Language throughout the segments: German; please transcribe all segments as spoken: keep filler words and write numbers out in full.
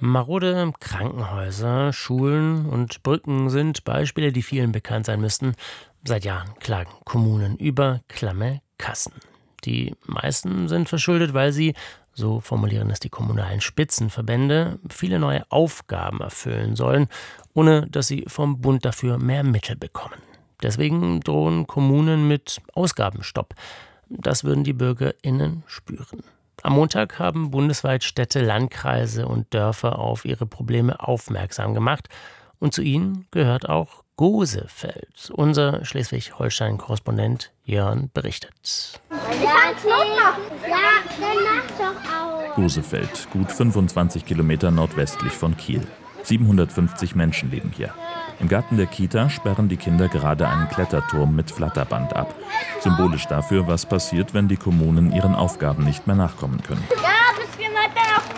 Marode Krankenhäuser, Schulen und Brücken sind Beispiele, die vielen bekannt sein müssten. Seit Jahren klagen Kommunen über klamme Kassen. Die meisten sind verschuldet, weil sie, so formulieren es die kommunalen Spitzenverbände, viele neue Aufgaben erfüllen sollen, ohne dass sie vom Bund dafür mehr Mittel bekommen. Deswegen drohen Kommunen mit Ausgabenstopp. Das würden die BürgerInnen spüren. Am Montag haben bundesweit Städte, Landkreise und Dörfer auf ihre Probleme aufmerksam gemacht. Und zu ihnen gehört auch Gosefeld. Unser Schleswig-Holstein-Korrespondent Jörn berichtet. Ich fand's noch. Ja, dann mach doch auch. Gosefeld, gut fünfundzwanzig Kilometer nordwestlich von Kiel. siebenhundertfünfzig Menschen leben hier. Im Garten der Kita sperren die Kinder gerade einen Kletterturm mit Flatterband ab. Symbolisch dafür, was passiert, wenn die Kommunen ihren Aufgaben nicht mehr nachkommen können. Ja, bisschen weiter noch.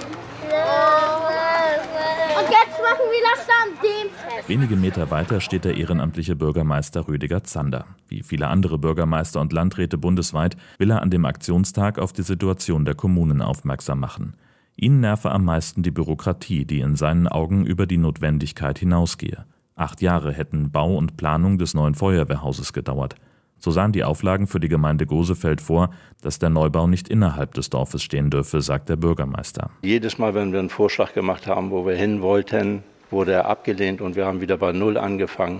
Und jetzt machen wir das an dem fest. Wenige Meter weiter steht der ehrenamtliche Bürgermeister Rüdiger Zander. Wie viele andere Bürgermeister und Landräte bundesweit will er an dem Aktionstag auf die Situation der Kommunen aufmerksam machen. Ihn nerve am meisten die Bürokratie, die in seinen Augen über die Notwendigkeit hinausgehe. Acht Jahre hätten Bau und Planung des neuen Feuerwehrhauses gedauert. So sahen die Auflagen für die Gemeinde Gosefeld vor, dass der Neubau nicht innerhalb des Dorfes stehen dürfe, sagt der Bürgermeister. Jedes Mal, wenn wir einen Vorschlag gemacht haben, wo wir hin wollten, wurde er abgelehnt und wir haben wieder bei Null angefangen.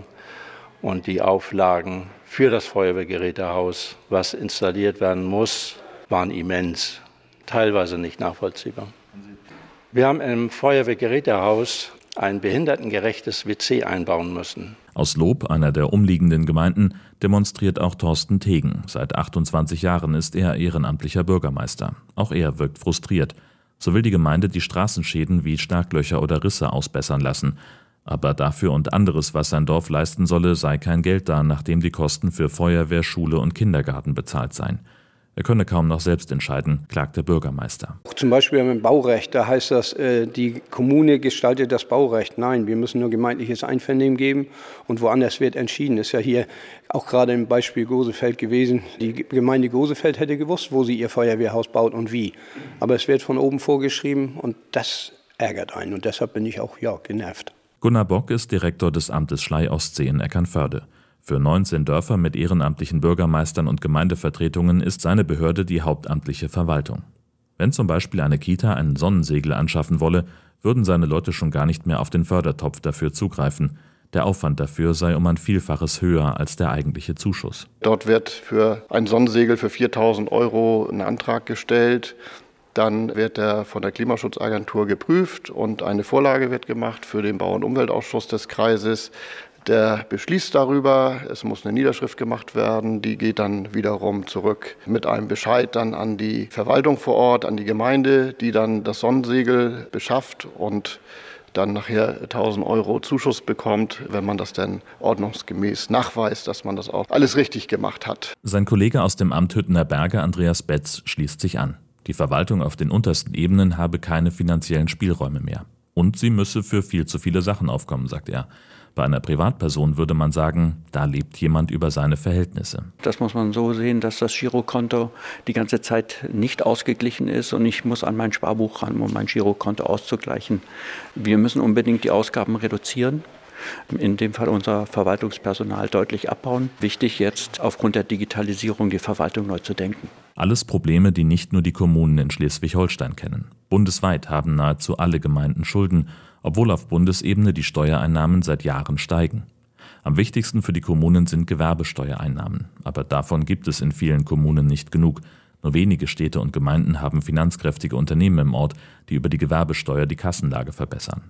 Und die Auflagen für das Feuerwehrgerätehaus, was installiert werden muss, waren immens, teilweise nicht nachvollziehbar. Wir haben im Feuerwehrgerätehaus ein behindertengerechtes W C einbauen müssen. Aus Lob, einer der umliegenden Gemeinden, demonstriert auch Thorsten Tegen. Seit achtundzwanzig Jahren ist er ehrenamtlicher Bürgermeister. Auch er wirkt frustriert. So will die Gemeinde die Straßenschäden wie Schlaglöcher oder Risse ausbessern lassen. Aber dafür und anderes, was sein Dorf leisten solle, sei kein Geld da, nachdem die Kosten für Feuerwehr, Schule und Kindergarten bezahlt seien. Er könne kaum noch selbst entscheiden, klagt der Bürgermeister. Zum Beispiel im Baurecht, da heißt das, die Kommune gestaltet das Baurecht. Nein, wir müssen nur gemeindliches Einvernehmen geben und woanders wird entschieden. Ist ja hier auch gerade im Beispiel Gosefeld gewesen. Die Gemeinde Gosefeld hätte gewusst, wo sie ihr Feuerwehrhaus baut und wie. Aber es wird von oben vorgeschrieben und das ärgert einen und deshalb bin ich auch ja, genervt. Gunnar Bock ist Direktor des Amtes Schlei-Ostsee in Eckernförde. Für neunzehn Dörfer mit ehrenamtlichen Bürgermeistern und Gemeindevertretungen ist seine Behörde die hauptamtliche Verwaltung. Wenn zum Beispiel eine Kita einen Sonnensegel anschaffen wolle, würden seine Leute schon gar nicht mehr auf den Fördertopf dafür zugreifen. Der Aufwand dafür sei um ein Vielfaches höher als der eigentliche Zuschuss. Dort wird für ein Sonnensegel für viertausend Euro ein Antrag gestellt. Dann wird er von der Klimaschutzagentur geprüft und eine Vorlage wird gemacht für den Bau- und Umweltausschuss des Kreises. Der beschließt darüber, es muss eine Niederschrift gemacht werden, die geht dann wiederum zurück mit einem Bescheid dann an die Verwaltung vor Ort, an die Gemeinde, die dann das Sonnensegel beschafft und dann nachher tausend Euro Zuschuss bekommt, wenn man das dann ordnungsgemäß nachweist, dass man das auch alles richtig gemacht hat. Sein Kollege aus dem Amt Hüttener Berge, Andreas Betz, schließt sich an. Die Verwaltung auf den untersten Ebenen habe keine finanziellen Spielräume mehr. Und sie müsse für viel zu viele Sachen aufkommen, sagt er. Bei einer Privatperson würde man sagen, da lebt jemand über seine Verhältnisse. Das muss man so sehen, dass das Girokonto die ganze Zeit nicht ausgeglichen ist und ich muss an mein Sparbuch ran, um mein Girokonto auszugleichen. Wir müssen unbedingt die Ausgaben reduzieren. In dem Fall unser Verwaltungspersonal deutlich abbauen. Wichtig jetzt aufgrund der Digitalisierung die Verwaltung neu zu denken. Alles Probleme, die nicht nur die Kommunen in Schleswig-Holstein kennen. Bundesweit haben nahezu alle Gemeinden Schulden, obwohl auf Bundesebene die Steuereinnahmen seit Jahren steigen. Am wichtigsten für die Kommunen sind Gewerbesteuereinnahmen. Aber davon gibt es in vielen Kommunen nicht genug. Nur wenige Städte und Gemeinden haben finanzkräftige Unternehmen im Ort, die über die Gewerbesteuer die Kassenlage verbessern.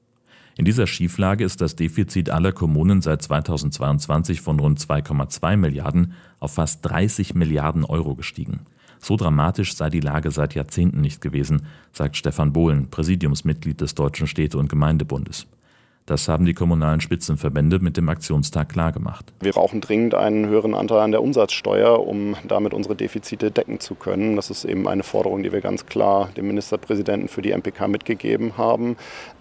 In dieser Schieflage ist das Defizit aller Kommunen seit zweitausendzweiundzwanzig von rund zwei Komma zwei Milliarden auf fast dreißig Milliarden Euro gestiegen. So dramatisch sei die Lage seit Jahrzehnten nicht gewesen, sagt Stefan Bohlen, Präsidiumsmitglied des Deutschen Städte- und Gemeindebundes. Das haben die kommunalen Spitzenverbände mit dem Aktionstag klargemacht. Wir brauchen dringend einen höheren Anteil an der Umsatzsteuer, um damit unsere Defizite decken zu können. Das ist eben eine Forderung, die wir ganz klar dem Ministerpräsidenten für die M P K mitgegeben haben.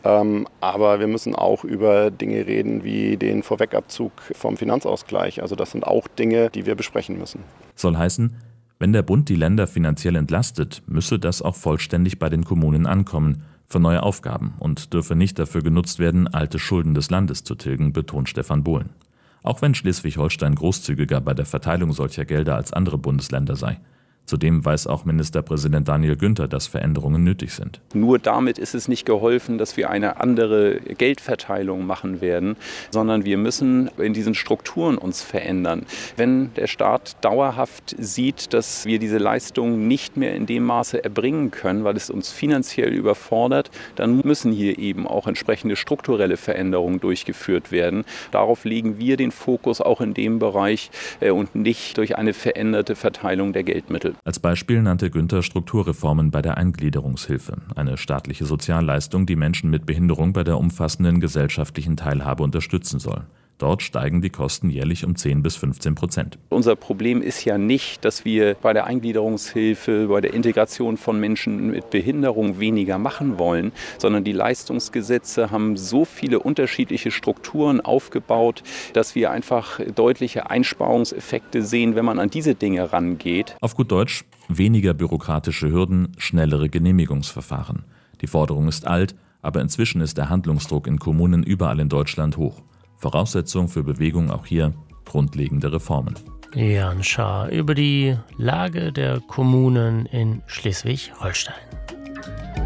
Aber wir müssen auch über Dinge reden wie den Vorwegabzug vom Finanzausgleich. Also das sind auch Dinge, die wir besprechen müssen. Soll heißen, wenn der Bund die Länder finanziell entlastet, müsse das auch vollständig bei den Kommunen ankommen. für neue Aufgaben und dürfe nicht dafür genutzt werden, alte Schulden des Landes zu tilgen, betont Stefan Bohlen. Auch wenn Schleswig-Holstein großzügiger bei der Verteilung solcher Gelder als andere Bundesländer sei. Zudem weiß auch Ministerpräsident Daniel Günther, dass Veränderungen nötig sind. Nur damit ist es nicht geholfen, dass wir eine andere Geldverteilung machen werden, sondern wir müssen in diesen Strukturen uns verändern. Wenn der Staat dauerhaft sieht, dass wir diese Leistungen nicht mehr in dem Maße erbringen können, weil es uns finanziell überfordert, dann müssen hier eben auch entsprechende strukturelle Veränderungen durchgeführt werden. Darauf legen wir den Fokus auch in dem Bereich und nicht durch eine veränderte Verteilung der Geldmittel. Als Beispiel nannte Günther Strukturreformen bei der Eingliederungshilfe, eine staatliche Sozialleistung, die Menschen mit Behinderung bei der umfassenden gesellschaftlichen Teilhabe unterstützen soll. Dort steigen die Kosten jährlich um zehn bis fünfzehn Prozent. Unser Problem ist ja nicht, dass wir bei der Eingliederungshilfe, bei der Integration von Menschen mit Behinderung weniger machen wollen, sondern die Leistungsgesetze haben so viele unterschiedliche Strukturen aufgebaut, dass wir einfach deutliche Einsparungseffekte sehen, wenn man an diese Dinge rangeht. Auf gut Deutsch, weniger bürokratische Hürden, schnellere Genehmigungsverfahren. Die Forderung ist alt, aber inzwischen ist der Handlungsdruck in Kommunen überall in Deutschland hoch. Voraussetzung für Bewegung auch hier grundlegende Reformen. Jan Schaar über die Lage der Kommunen in Schleswig-Holstein.